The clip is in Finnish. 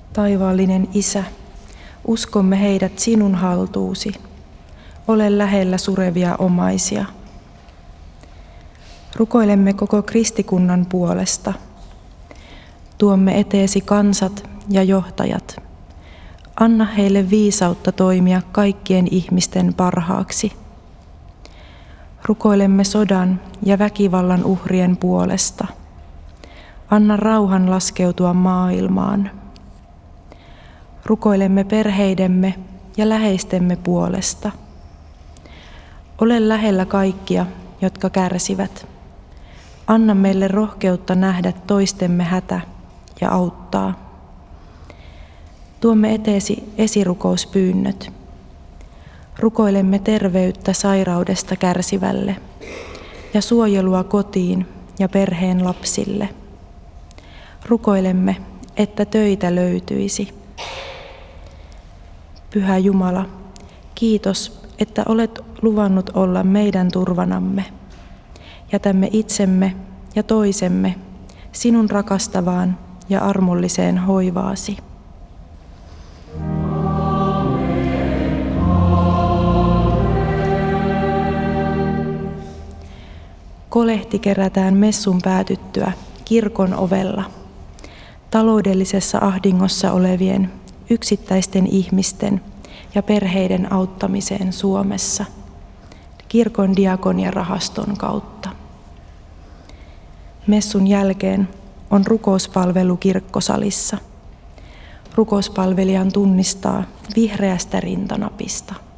Taivaallinen Isä, uskomme heidät sinun haltuusi. Ole lähellä surevia omaisia. Rukoilemme koko kristikunnan puolesta. Tuomme eteesi kansat ja johtajat. Anna heille viisautta toimia kaikkien ihmisten parhaaksi. Rukoilemme sodan ja väkivallan uhrien puolesta. Anna rauhan laskeutua maailmaan. Rukoilemme perheidemme ja läheistemme puolesta. Ole lähellä kaikkia, jotka kärsivät. Anna meille rohkeutta nähdä toistemme hätä ja auttaa. Tuomme eteesi esirukouspyynnöt. Rukoilemme terveyttä sairaudesta kärsivälle ja suojelua kotiin ja perheen lapsille. Rukoilemme, että töitä löytyisi. Pyhä Jumala, kiitos, että olet luvannut olla meidän turvanamme. Jätämme itsemme ja toisemme sinun rakastavaan ja armolliseen hoivaasi. Kolehti kerätään messun päätyttyä kirkon ovella. Taloudellisessa ahdingossa olevien yksittäisten ihmisten ja perheiden auttamiseen Suomessa kirkon diakoniarahaston kautta. Messun jälkeen on rukouspalvelu kirkkosalissa. Rukouspalvelijan tunnistaa vihreästä rintanapista.